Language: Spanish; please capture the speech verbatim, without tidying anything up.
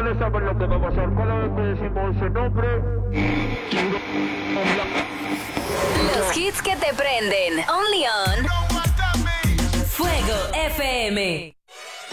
ustedes saben lo que va a pasar cada vez que decimos ese nombre. Los hits que te prenden. Only on Fuego F M.